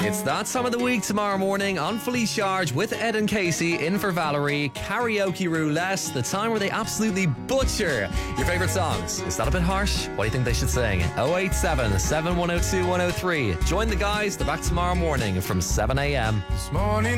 It's that time of the week tomorrow morning on Fully Charged with Ed and Casey in for Valerie. Karaoke Roulette, the time where they absolutely butcher your favourite songs. Is that a bit harsh? What do you think they should sing? 087 7102 103. Join the guys. They're back tomorrow morning from 7 a.m. This morning